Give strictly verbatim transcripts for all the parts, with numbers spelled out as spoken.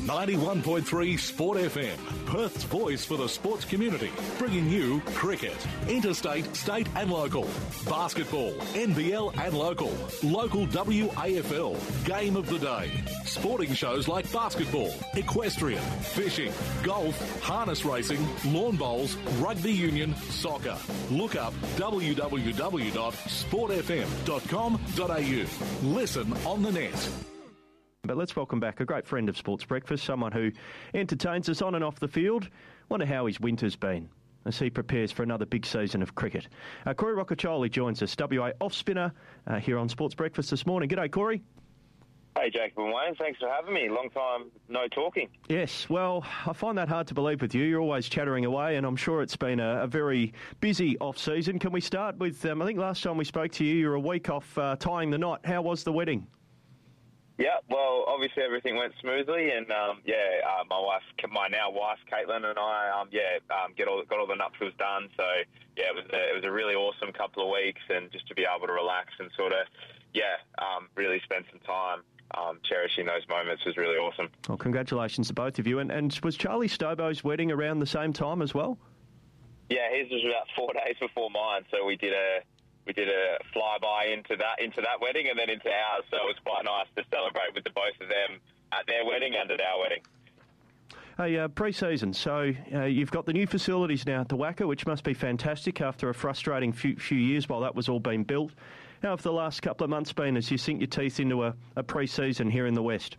ninety-one point three Sport F M, Perth's voice for the sports community, bringing you cricket, interstate, state and local, basketball, N B L and local, local W A F L, game of the day, sporting shows like basketball, equestrian, fishing, golf, harness racing, lawn bowls, rugby union, soccer. Look up w w w dot sport f m dot com dot a u. Listen on the net. But let's welcome back a great friend of Sports Breakfast, someone who entertains us on and off the field. Wonder how his winter's been as he prepares for another big season of cricket. Uh, Corey Rocchiccioli joins us, W A off-spinner, uh, here on Sports Breakfast this morning. G'day, Corey. Hey, Jacob and Wayne. Thanks for having me. Long time no talking. Yes, well, I find that hard to believe with you. You're always chattering away, and I'm sure it's been a, a very busy off-season. Can we start with, um, I think last time we spoke to you, you were a week off uh, tying the knot. How was the wedding? Yeah, well, obviously everything went smoothly, and um, yeah, uh, my wife, my now wife, Caitlin, and I, um, yeah, um, get all got all the nuptials done. So yeah, it was a, it was a really awesome couple of weeks, and just to be able to relax and sort of, yeah, um, really spend some time um, cherishing those moments was really awesome. Well, congratulations to both of you. And, and was Charlie Stobo's wedding around the same time as well? Yeah, his was about four days before mine, so we did a. We did a flyby into that into that wedding and then into ours, so it was quite nice to celebrate with the both of them at their wedding and at our wedding. Hey, uh, pre-season, so uh, you've got the new facilities now at the WACA, which must be fantastic after a frustrating few, few years while that was all being built. How have the last couple of months been as you sink your teeth into a, a pre-season here in the West?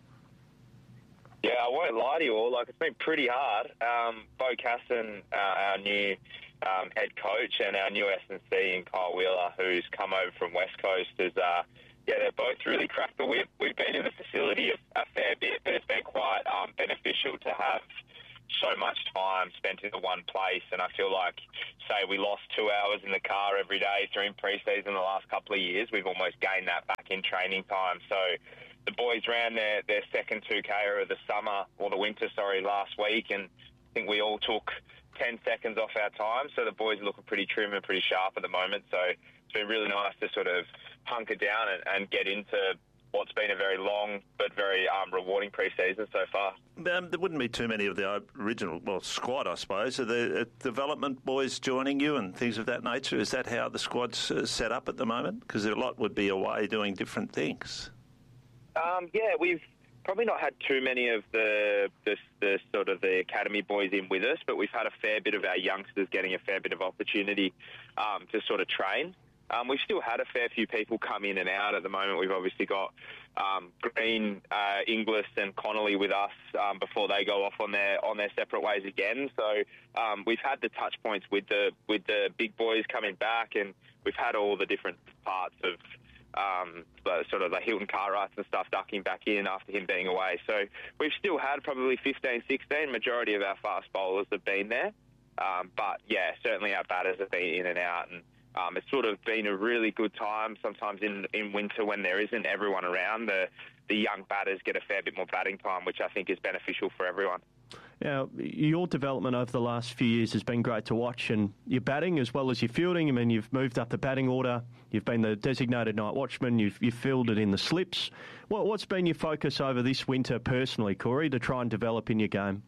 Yeah, I won't lie to you all. Like, it's been pretty hard. Um, Bo Casson, uh, our new um, head coach, and our new S and C in Kyle Wheeler, who's come over from West Coast, is uh, yeah, they're both really cracked the whip. We've been in the facility a, a fair bit, but it's been quite um, beneficial to have so much time spent in the one place. And I feel like, say, we lost two hours in the car every day during pre-season the last couple of years. We've almost gained that back in training time. So the boys ran their, their second two K of the summer, or the winter, sorry, last week, and I think we all took ten seconds off our time, so the boys are looking pretty trim and pretty sharp at the moment. So it's been really nice to sort of hunker down and, and get into what's been a very long but very um, rewarding pre-season so far. Um, there wouldn't be too many of the original, well, squad, I suppose. Are the uh, development boys joining you and things of that nature? Is that how the squad's uh, set up at the moment? Because a lot would be away doing different things. Um, yeah, we've probably not had too many of the, the the sort of the academy boys in with us, but we've had a fair bit of our youngsters getting a fair bit of opportunity um, to sort of train. Um, we've still had a fair few people come in and out at the moment. We've obviously got um, Green, uh, Inglis and Connolly with us um, before they go off on their on their separate ways again. So um, we've had the touch points with the with the big boys coming back, and we've had all the different parts of Um, the, sort of the Hilton Cartwrights and stuff ducking back in after him being away. So we've still had probably fifteen, sixteen. Majority of our fast bowlers have been there. Um, but, yeah, certainly our batters have been in and out. And um, it's sort of been a really good time. Sometimes in, in winter when there isn't everyone around, the, the young batters get a fair bit more batting time, which I think is beneficial for everyone. Now, your development over the last few years has been great to watch, and your batting as well as your fielding. I mean, you've moved up the batting order. You've been the designated night watchman. You've, you've fielded in the slips. What, what's been your focus over this winter personally, Corey, to try and develop in your game?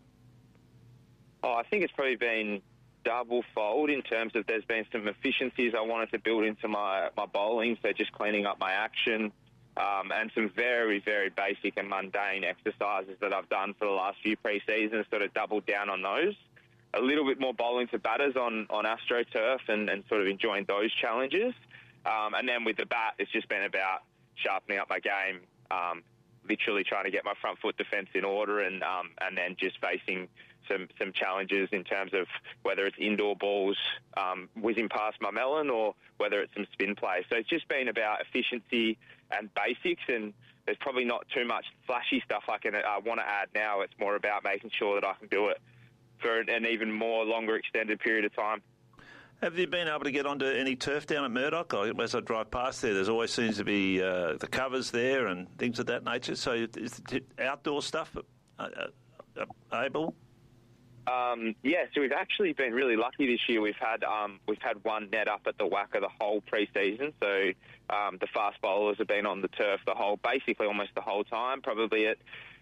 Oh, I think it's probably been double-fold in terms of there's been some efficiencies I wanted to build into my, my bowling, so just cleaning up my action. Um, and some very, very basic and mundane exercises that I've done for the last few pre-seasons, sort of doubled down on those. A little bit more bowling to batters on, on AstroTurf and, and sort of enjoying those challenges. Um, and then with the bat, it's just been about sharpening up my game, um, literally trying to get my front foot defence in order and um, and then just facing some, some challenges in terms of whether it's indoor balls um, whizzing past my melon or whether it's some spin play. So it's just been about efficiency and basics, and there's probably not too much flashy stuff I can uh, want to add now. It's more about making sure that I can do it for an even more longer extended period of time. Have you been able to get onto any turf down at Murdoch? As I drive past there, there's always seems to be uh, the covers there and things of that nature. So is it outdoor stuff uh, uh, able? Um, yeah, so we've actually been really lucky this year. We've had um, we've had one net up at the WACA the whole pre-season. So um, the fast bowlers have been on the turf the whole, basically almost the whole time. Probably at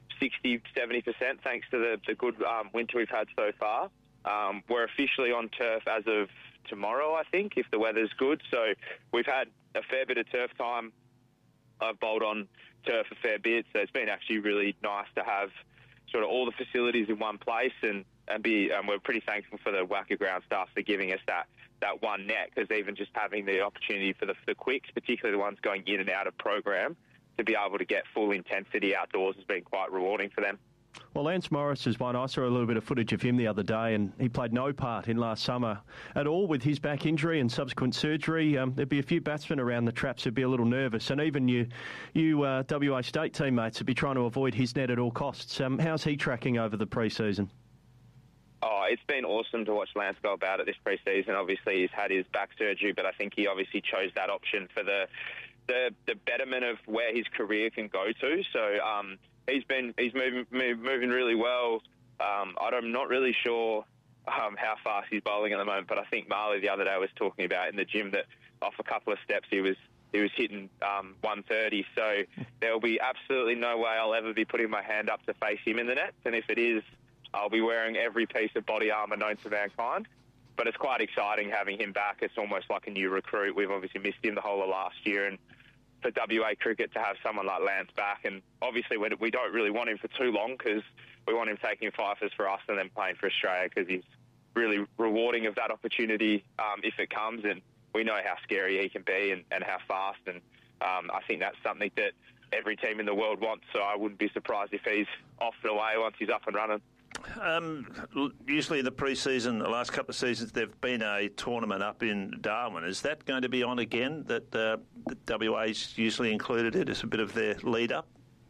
sixty, seventy percent thanks to the, the good um, winter we've had so far. Um, we're officially on turf as of tomorrow, I think, if the weather's good. So we've had a fair bit of turf time. I've bowled on turf a fair bit, so it's been actually really nice to have sort of all the facilities in one place, and, and be um, we're pretty thankful for the WACA ground staff for giving us that, that one net, because even just having the opportunity for the, the quicks, particularly the ones going in and out of program, to be able to get full intensity outdoors has been quite rewarding for them. Well, Lance Morris is one. I saw a little bit of footage of him the other day, and he played no part in last summer at all with his back injury and subsequent surgery. Um, there'd be a few batsmen around the traps who'd be a little nervous, and even you, you uh, W A state teammates would be trying to avoid his net at all costs. Um, how's he tracking over the pre-season? Oh, it's been awesome to watch Lance go about it this pre-season. Obviously, he's had his back surgery, but I think he obviously chose that option for the the, the betterment of where his career can go to. So um, he's been he's moving move, moving really well. Um, I'm not really sure um, how fast he's bowling at the moment, but I think Marley the other day was talking about in the gym that off a couple of steps he was he was hitting um, one thirty. So there will be absolutely no way I'll ever be putting my hand up to face him in the nets, and if it is, I'll be wearing every piece of body armour known to mankind. But it's quite exciting having him back. It's almost like a new recruit. We've obviously missed him the whole of last year, and for W A cricket to have someone like Lance back, and obviously we don't really want him for too long because we want him taking fifers for us and then playing for Australia, because he's really rewarding of that opportunity um, if it comes, and we know how scary he can be and, and how fast, and um, I think that's something that every team in the world wants, so I wouldn't be surprised if he's off and away once he's up and running. Um, usually in the pre-season, the last couple of seasons, there've been a tournament up in Darwin. Is that going to be on again, that, uh, that W A's usually included it as a bit of their lead-up?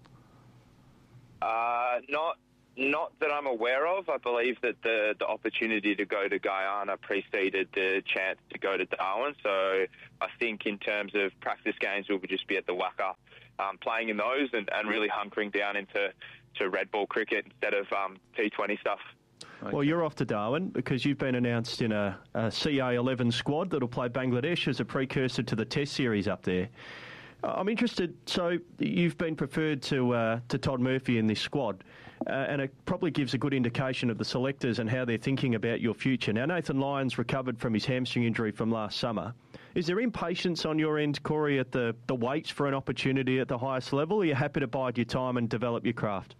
Uh, not not that I'm aware of. I believe that the, the opportunity to go to Guyana preceded the chance to go to Darwin. So I think in terms of practice games, we'll just be at the WACA um, playing in those and, and really hunkering down into to red ball cricket instead of um, T twenty stuff. Okay. Well, you're off to Darwin because you've been announced in a, a C A eleven squad that'll play Bangladesh as a precursor to the Test series up there. I'm interested, so you've been preferred to uh, to Todd Murphy in this squad, uh, and it probably gives a good indication of the selectors and how they're thinking about your future. Now, Nathan Lyons recovered from his hamstring injury from last summer. Is there impatience on your end, Corey, at the, the wait for an opportunity at the highest level, or are you happy to bide your time and develop your craft?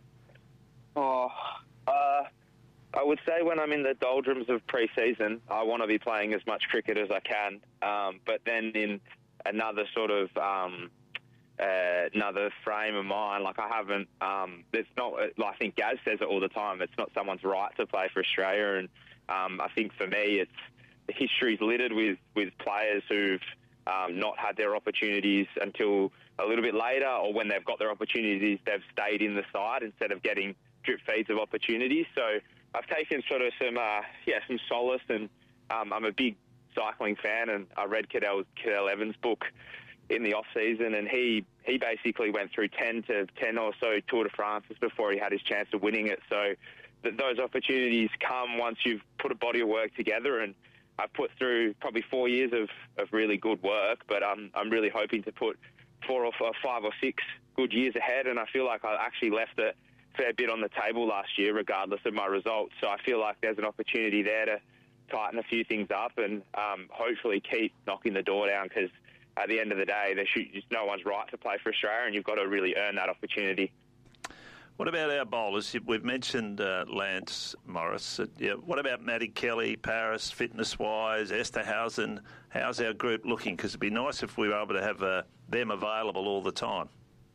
Oh, uh, I would say when I'm in the doldrums of pre-season, I want to be playing as much cricket as I can, um, but then in another sort of um, uh, another frame of mind. Like I haven't, um, it's not. I think Gaz says it all the time. It's not someone's right to play for Australia, and um, I think for me, it's the history's littered with with players who've um, not had their opportunities until a little bit later, or when they've got their opportunities, they've stayed in the side instead of getting drip feeds of opportunities. So I've taken sort of some, uh, yeah, some solace, and um, I'm a big cycling fan, and I read Cadell, Cadell Evans' book in the off season, and he he basically went through ten to ten or so Tour de France's before he had his chance of winning it. So th- those opportunities come once you've put a body of work together, and I've put through probably four years of, of really good work, but um, I'm really hoping to put four or five or six good years ahead, and I feel like I actually left a fair bit on the table last year regardless of my results. So I feel like there's an opportunity there to tighten a few things up and um, hopefully keep knocking the door down, because at the end of the day, there should, just no one's right to play for Australia, and you've got to really earn that opportunity. What about our bowlers? We've mentioned uh, Lance Morris. Uh, yeah, what about Maddie Kelly, Paris, fitness-wise, Esterhausen? How's our group looking? Because it'd be nice if we were able to have uh, them available all the time.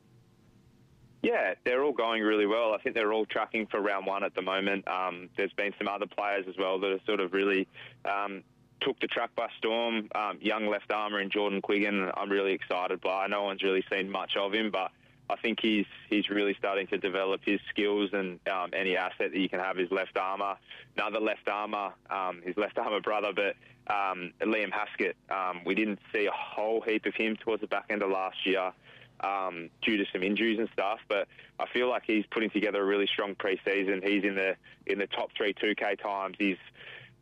Yeah, they're all going really well. I think they're all tracking for round one at the moment. Um, there's been some other players as well that have sort of really um, took the track by storm. Um, young left armour in Jordan Quiggin, I'm really excited by. No one's really seen much of him, but I think he's he's really starting to develop his skills, and um, any asset that you can have is left armour. Another left armour, um, his left armour brother, but um, Liam Haskett. Um, we didn't see a whole heap of him towards the back end of last year. Um, due to some injuries and stuff, but I feel like he's putting together a really strong pre-season. He's in the in the top three two K times. He's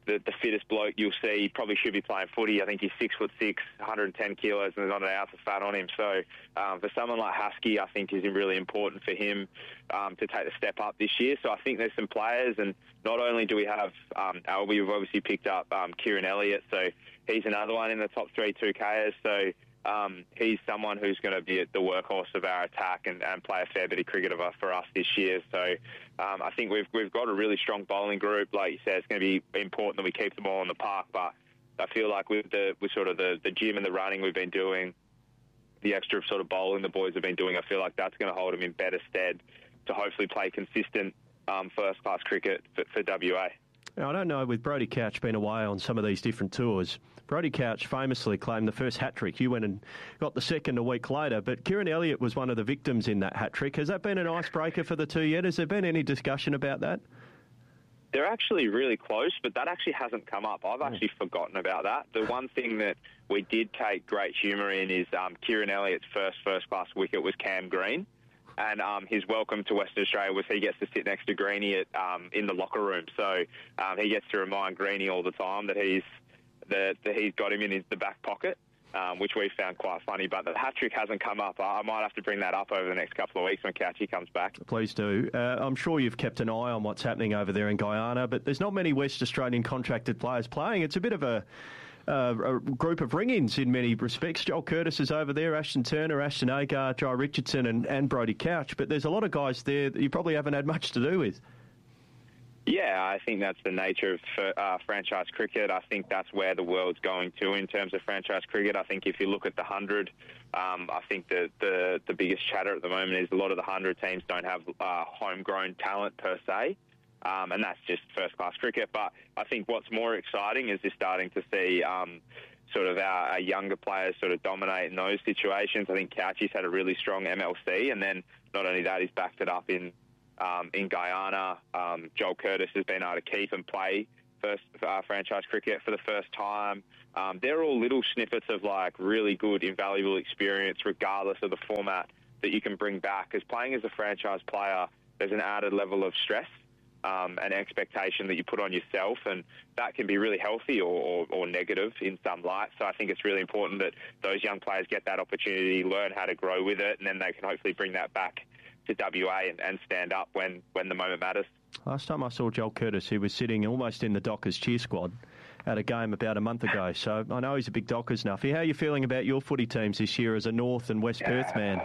the, the fittest bloke you'll see. He probably should be playing footy. I think he's six foot six, one hundred ten kilos, and there's not an ounce of fat on him. So um, for someone like Husky, I think is really important for him um, to take the step up this year. So I think there's some players, and not only do we have um, Albie, we've obviously picked up um, Kieran Elliott, so he's another one in the top three two Kers. So um, he's someone who's going to be the workhorse of our attack and, and play a fair bit of cricket for us this year. So um, I think we've we've got a really strong bowling group. Like you said, it's going to be important that we keep them all in the park. But I feel like with the with sort of the, the gym and the running we've been doing, the extra sort of bowling the boys have been doing, I feel like that's going to hold them in better stead to hopefully play consistent um, first-class cricket for, for W A. Now, I don't know, with Brodie Couch being away on some of these different tours, Brodie Couch famously claimed the first hat-trick. You went and got the second a week later, but Kieran Elliott was one of the victims in that hat-trick. Has that been an icebreaker for the two yet? Has there been any discussion about that? They're actually really close, but that actually hasn't come up. I've actually oh. forgotten about that. The one thing that we did take great humour in is um, Kieran Elliott's first first-class wicket was Cam Green. And um, his welcome to Western Australia was he gets to sit next to Greenie at, um, in the locker room. So um, he gets to remind Greenie all the time that he's that, that he's got him in his, the back pocket, um, which we found quite funny. But the hat-trick hasn't come up. I, I might have to bring that up over the next couple of weeks when Couchy comes back. Please do. Uh, I'm sure you've kept an eye on what's happening over there in Guyana, but there's not many West Australian contracted players playing. It's a bit of a... Uh, a group of ring-ins in many respects. Joel Curtis is over there, Ashton Turner, Ashton Agar, Jai Richardson and, and Brodie Couch, but there's a lot of guys there that you probably haven't had much to do with. Yeah, I think that's the nature of uh, franchise cricket. I think that's where the world's going to in terms of franchise cricket. I think if you look at the one hundred, um, I think the, the, the biggest chatter at the moment is a lot of the one hundred teams don't have uh, homegrown talent per se. Um, and that's just first-class cricket. But I think what's more exciting is you're starting to see um, sort of our, our younger players sort of dominate in those situations. I think Couchy's had a really strong M L C, and then not only that, he's backed it up in um, in Guyana. Um, Joel Curtis has been able to keep and play first uh, franchise cricket for the first time. Um, they're all little snippets of like really good, invaluable experience, regardless of the format that you can bring back. Because playing as a franchise player, there's an added level of stress. Um, an expectation that you put on yourself, and that can be really healthy or, or, or negative in some light. So I think it's really important that those young players get that opportunity, learn how to grow with it, and then they can hopefully bring that back to W A and, and stand up when, when the moment matters. Last time I saw Joel Curtis, he was sitting almost in the Dockers cheer squad at a game about a month ago. So I know he's a big Dockers nuffy. How are you feeling about your footy teams this year as a North and West Perth man?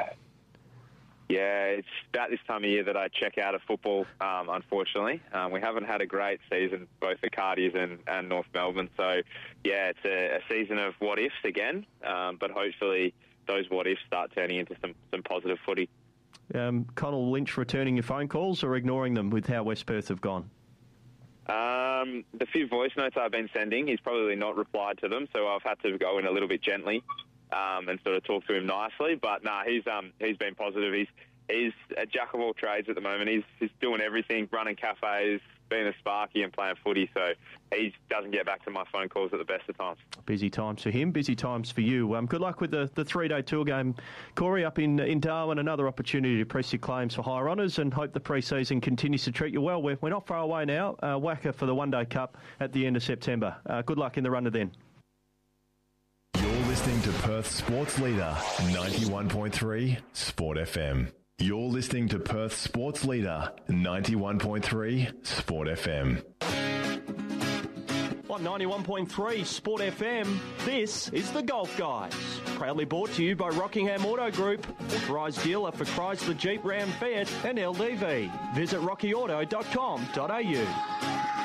Yeah, it's about this time of year that I check out of football, um, unfortunately. Um, we haven't had a great season, both the Cardies and, and North Melbourne. So, yeah, it's a, a season of what-ifs again, um, but hopefully those what-ifs start turning into some, some positive footy. Um, Connell Lynch returning your phone calls or ignoring them with how West Perth have gone? Um, the few voice notes I've been sending, he's probably not replied to them, so I've had to go in a little bit gently. Um, and sort of talk to him nicely, but no, nah, he's um, he's been positive. He's he's a jack of all trades at the moment. He's he's doing everything, running cafes, being a sparky, and playing footy. So he doesn't get back to my phone calls at the best of times. Busy times for him, busy times for you. Um, good luck with the, the three-day tour game, Corey, up in in Darwin. Another opportunity to press your claims for higher honours, and hope the pre-season continues to treat you well. We're we're not far away now. Uh, Wacker for the One Day Cup at the end of September. Uh, good luck in the run to then. Listening to Perth's sports leader, ninety-one point three Sport F M. You're listening to Perth's sports leader, ninety-one point three Sport F M. On ninety-one point three Sport F M, this is The Golf Guys. Proudly brought to you by Rockingham Auto Group, authorised dealer for Chrysler, Jeep, Ram, Fiat and L D V. Visit rocky auto dot com dot a u.